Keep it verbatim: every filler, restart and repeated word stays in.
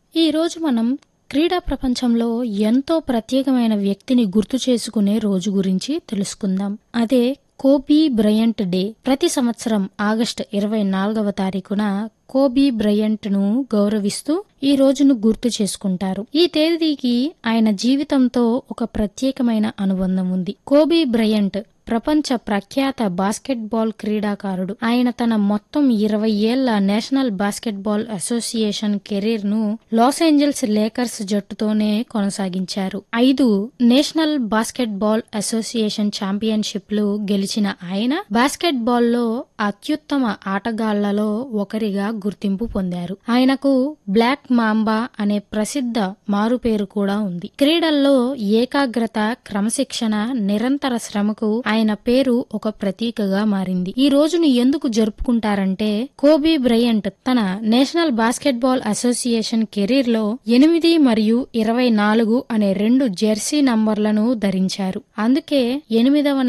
ఈ రోజు మనం క్రీడా ప్రపంచంలో ఎంతో ప్రత్యేకమైన వ్యక్తిని గుర్తు చేసుకునే రోజు గురించి తెలుసుకుందాం. అదే కోబీ బ్రయంట్ డే. ప్రతి సంవత్సరం ఆగస్టు ఇరవై నాలుగవ తారీఖున కోబీ బ్రయంట్ ను గౌరవిస్తూ ఈ రోజును గుర్తు చేసుకుంటారు. ఈ తేదీకి ఆయన జీవితంతో ఒక ప్రత్యేకమైన అనుబంధం ఉంది. కోబీ బ్రయంట్ ప్రపంచ ప్రఖ్యాత బాస్కెట్బాల్ క్రీడాకారుడు. ఆయన తన మొత్తం ఇరవై ఏళ్ల నేషనల్ బాస్కెట్బాల్ అసోసియేషన్ కెరీర్ ను లాస్ ఏంజల్స్ లేకర్స్ జట్టుతోనే కొనసాగించారు. ఐదు నేషనల్ బాస్కెట్బాల్ అసోసియేషన్ ఛాంపియన్షిప్లు గెలిచిన ఆయన బాస్కెట్బాల్ లో అత్యుత్తమ ఆటగాళ్లలో ఒకరిగా గుర్తింపు పొందారు. ఆయనకు బ్లాక్ మాంబా అనే ప్రసిద్ధ మారుపేరు కూడా ఉంది. క్రీడల్లో ఏకాగ్రత, క్రమశిక్షణ, నిరంతర శ్రమకు ఆయన పేరు ఒక ప్రతీకగా మారింది. ఈ రోజును ఎందుకు జరుపుకుంటారంటే కోబీ బ్రయంట్ తన నేషనల్ బాస్కెట్బాల్ అసోసియేషన్ కెరీర్ లో ఎనిమిది మరియు ఇరవై నాలుగు అనే రెండు జెర్సీ నంబర్లను ధరించారు. అందుకే ఎనిమిదవ